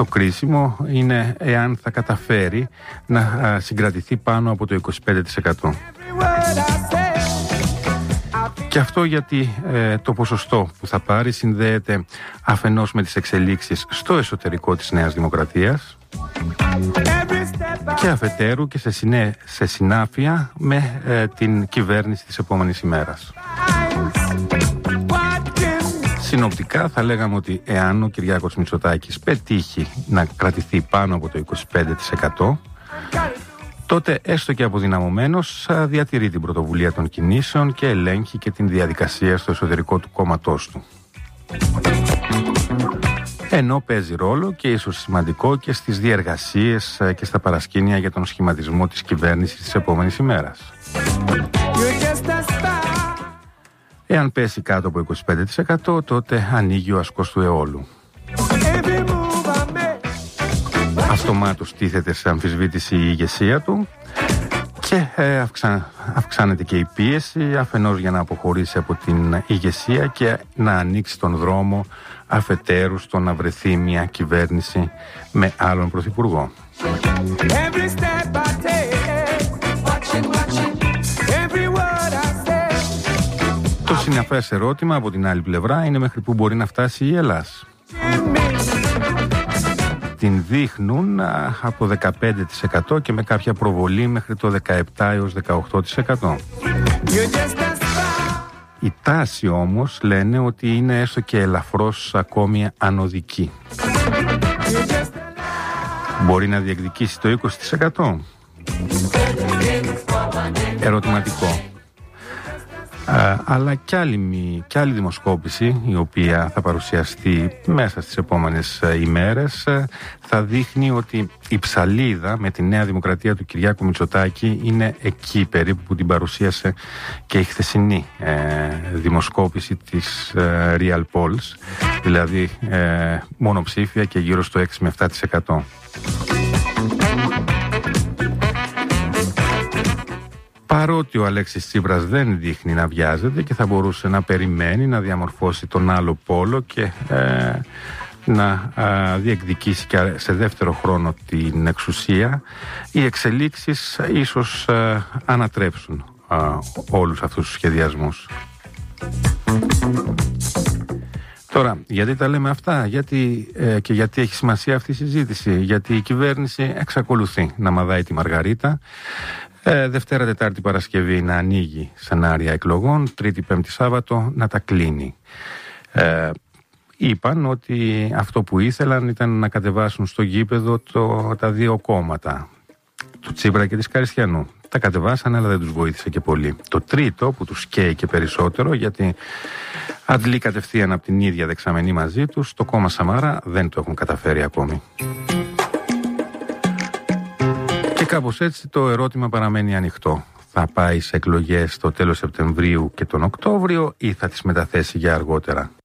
το κρίσιμο είναι εάν θα καταφέρει να συγκρατηθεί πάνω από το 25%. Και αυτό γιατί το ποσοστό που θα πάρει συνδέεται αφενός με τις εξελίξεις στο εσωτερικό της Νέας Δημοκρατίας και αφετέρου και σε συνάφεια με την κυβέρνηση της επόμενης ημέρας. Συνοπτικά θα λέγαμε ότι εάν ο Κυριάκος Μητσοτάκης πετύχει να κρατηθεί πάνω από το 25%, τότε έστω και αποδυναμωμένος διατηρεί την πρωτοβουλία των κινήσεων και ελέγχει και την διαδικασία στο εσωτερικό του κόμματός του. Ενώ παίζει ρόλο και ίσως σημαντικό και στις διεργασίες και στα παρασκήνια για τον σχηματισμό της κυβέρνησης της επόμενης ημέρας. Εάν πέσει κάτω από 25%, τότε ανοίγει ο ασκός του αιώλου. Αυτομάτως τίθεται σε αμφισβήτηση η ηγεσία του και αυξάνεται και η πίεση αφενός για να αποχωρήσει από την ηγεσία και να ανοίξει τον δρόμο αφετέρου στο να βρεθεί μια κυβέρνηση με άλλον πρωθυπουργό. Το συναφές ερώτημα από την άλλη πλευρά είναι μέχρι πού μπορεί να φτάσει η Ελλάς. Την δείχνουν από 15% και με κάποια προβολή μέχρι το 17% έως 18%. Η τάση όμως λένε ότι είναι έστω και ελαφρώς ακόμη ανωδική. Μπορεί να διεκδικήσει το 20%? Ερωτηματικό. Αλλά κι άλλη δημοσκόπηση, η οποία θα παρουσιαστεί μέσα στις επόμενες ημέρες, θα δείχνει ότι η ψαλίδα με τη Νέα Δημοκρατία του Κυριάκου Μητσοτάκη είναι εκεί περίπου που την παρουσίασε και η χθεσινή δημοσκόπηση της Real Polls, δηλαδή μονοψήφια και γύρω στο 6 με 7%. Παρότι ο Αλέξης Τσίπρας δεν δείχνει να βιάζεται και θα μπορούσε να περιμένει να διαμορφώσει τον άλλο πόλο και να διεκδικήσει και σε δεύτερο χρόνο την εξουσία, οι εξελίξεις ίσως ανατρέψουν όλους αυτούς τους σχεδιασμούς. Τώρα, γιατί τα λέμε αυτά, και γιατί έχει σημασία αυτή η συζήτηση? Γιατί η κυβέρνηση εξακολουθεί να μαδάει τη Μαργαρίτα. Δευτέρα, Τετάρτη, Παρασκευή να ανοίγει σενάρια εκλογών, Τρίτη, Πέμπτη, Σάββατο να τα κλείνει. Είπαν ότι αυτό που ήθελαν ήταν να κατεβάσουν στο γήπεδο τα δύο κόμματα, του Τσίπρα και της Καριστιανού. Τα κατεβάσαν, αλλά δεν τους βοήθησε και πολύ. Το τρίτο που τους καίει και περισσότερο, γιατί αντλεί κατευθείαν από την ίδια δεξαμενή μαζί τους, το κόμμα Σαμαρά, δεν το έχουν καταφέρει ακόμη. Και κάπως έτσι το ερώτημα παραμένει ανοιχτό. Θα πάει σε εκλογές το τέλος Σεπτεμβρίου και τον Οκτώβριο ή θα τις μεταθέσει για αργότερα?